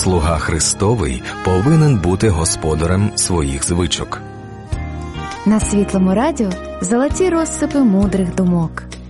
Слуга Христовий повинен бути господарем своїх звичок. На Світлому радіо золоті розсипи мудрих думок.